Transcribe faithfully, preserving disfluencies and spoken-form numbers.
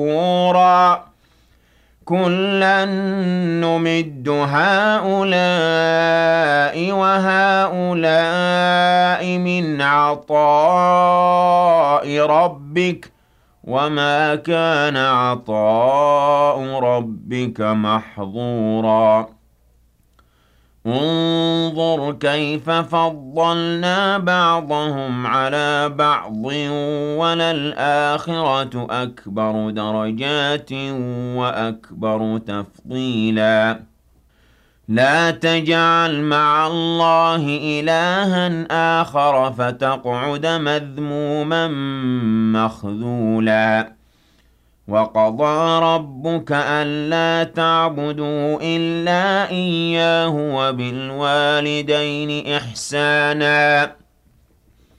محظورا كُلًّا نُّمِدُّ هَٰؤُلَاءِ وَهَٰؤُلَاءِ مِنْ عَطَاءِ رَبِّكَ ۚ وَمَا كَانَ عَطَاءُ رَبِّكَ مَحْظُورًا انظُرْ كَيْفَ فَضَّلْنَا بَعْضَهُمْ عَلَىٰ بَعْضٍ ۚ وَلَلْآخِرَةُ أَكْبَرُ دَرَجَاتٍ وَأَكْبَرُ تَفْضِيلًا لَا تَجْعَلْ مَعَ اللَّهِ إِلَٰهًا آخَرَ فَتَقْعُدَ مَذْمُومًا مَّخْذُولًا وَقَضَىٰ رَبُّكَ أَلَّا تَعْبُدُوا إِلَّا إِيَّاهُ وَبِالْوَالِدَيْنِ إِحْسَانًا